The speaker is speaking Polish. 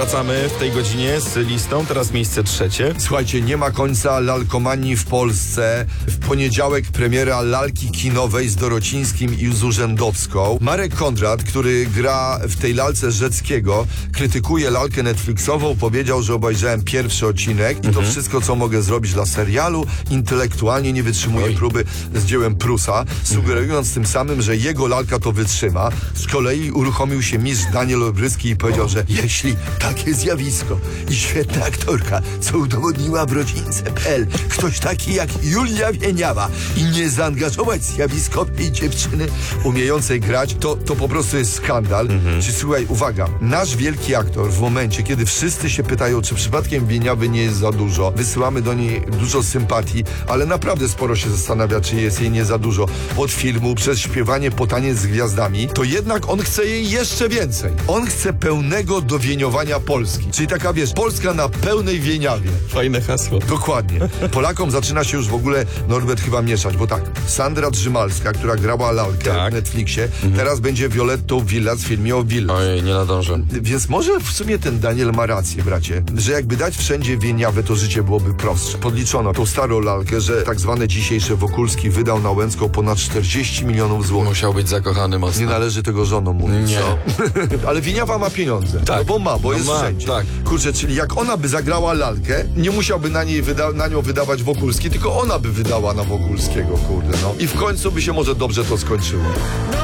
Wracamy w tej godzinie z listą, teraz miejsce 3. Słuchajcie, nie ma końca lalkomanii w Polsce. W poniedziałek premiera lalki kinowej z Dorocińskim i z Urzędowską. Marek Kondrat, który gra w tej lalce Rzeckiego, krytykuje lalkę Netflixową, powiedział, że obejrzałem pierwszy odcinek i to wszystko, co mogę zrobić dla serialu, intelektualnie nie wytrzymuje próby z dziełem Prusa, sugerując tym samym, że jego lalka to wytrzyma. Z kolei uruchomił się mistrz Daniel Obryski i powiedział, że jeśli takie zjawisko i świetna aktorka, co udowodniła w rodzince.pl, ktoś taki jak Julia Wieniawa i nie zaangażować zjawiskowej dziewczyny umiejącej grać, to po prostu jest skandal. Czy słuchaj, uwaga, nasz wielki aktor w momencie, kiedy wszyscy się pytają, czy przypadkiem Wieniawy nie jest za dużo, wysyłamy do niej dużo sympatii, ale naprawdę sporo się zastanawia, czy jest jej nie za dużo. Od filmu, przez śpiewanie po taniec z gwiazdami, to jednak on chce jej jeszcze więcej. On chce pełnego dowieniowania Polski. Czyli taka, wiesz, Polska na pełnej Wieniawie. Fajne hasło. Dokładnie. Polakom zaczyna się już w ogóle, Norbert, chyba mieszać, bo tak, Sandra Drzymalska, która grała lalkę w Netflixie, teraz będzie Violettą Villas w filmie o Villas. Ojej, nie nadążę. Więc może w sumie ten Daniel ma rację, bracie, że jakby dać wszędzie Wieniawę, to życie byłoby prostsze. Podliczono tą starą lalkę, że tak zwane dzisiejsze Wokulski wydał na Łęcką ponad 40 milionów złotych. Musiał być zakochany mocno. Nie należy tego żonom mówić. Nie. Co? Ale Wieniawa ma pieniądze. Tak. No bo jest ma, wszędzie. tak. Kurczę, czyli jak ona by zagrała lalkę, nie musiałby na nią wydawać Wokulski, tylko ona by wydała na Wokulskiego, kurde, no. I w końcu by się może dobrze to skończyło.